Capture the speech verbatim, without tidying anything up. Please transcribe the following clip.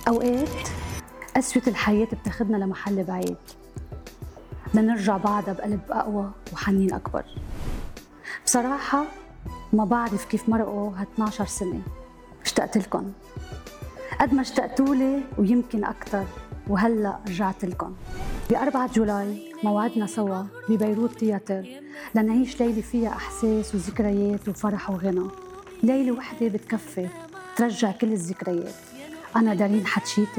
أوقات قسوة الحياة بتاخدنا لمحل بعيد، بدنا نرجع بعدها بقلب أقوى وحنين أكبر. بصراحة ما بعرف كيف مرقوا هاثناشر سنة، اشتقت لكم قد ما اشتقتولي ويمكن أكتر، وهلأ رجعت لكم. بأربعة جولاي موعدنا سوا ببيروت تياتر لنعيش ليلة فيها أحساس وذكريات وفرح وغنى. ليلة وحدة بتكفي ترجع كل الذكريات. أنا دارين حتشيتو.